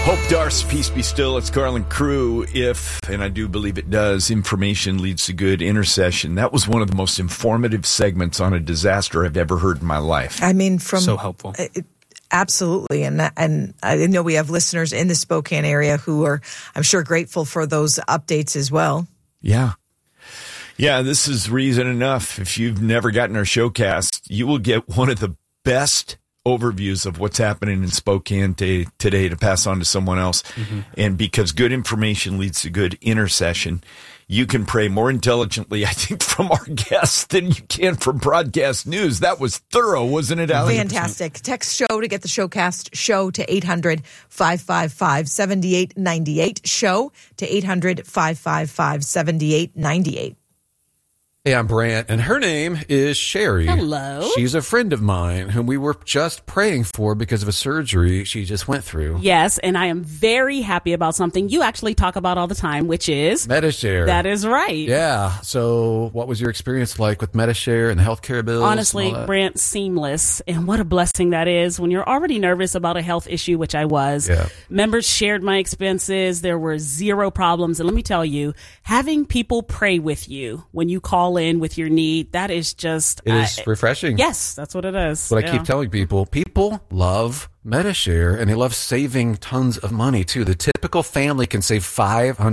Hope Darce, peace be still. It's Carlin Crew. If, and I do believe it does, information leads to good intercession. That was one of the most informative segments on a disaster I've ever heard in my life. I mean, so helpful. Absolutely. And I know we have listeners in the Spokane area who are, I'm sure, grateful for those updates as well. Yeah. Yeah, this is reason enough. If you've never gotten our showcast, you will get one of the best overviews of what's happening in Spokane today to pass on to someone else. Mm-hmm. And because good information leads to good intercession, you can pray more intelligently, I think, from our guests than you can from broadcast news. That was thorough, wasn't it, Allie? Fantastic. Text SHOW to get the showcast. SHOW to 800-555-7898. SHOW to 800-555-7898. Hey, I'm Brant, and her name is Sherry. Hello. She's a friend of mine whom we were just praying for because of a surgery she just went through. Yes, and I am very happy about something you actually talk about all the time, which is Medi-Share. That is right. Yeah. So what was your experience like with Medi-Share and the healthcare bills? Honestly, Brant, seamless. And what a blessing that is when you're already nervous about a health issue, which I was. Yeah. Members shared my expenses. There were zero problems. And let me tell you, having people pray with you when you call in with your need, that is just... It is refreshing. Yes, that's what it is. What I keep telling people. People love Medi-Share, and they love saving tons of money, too. The typical family can save $500